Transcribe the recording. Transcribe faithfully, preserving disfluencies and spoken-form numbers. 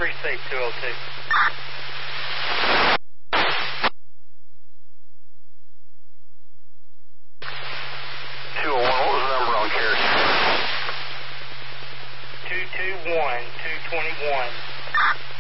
Receive two oh two. two oh one, what was the number on carrier? two two one, two twenty-one.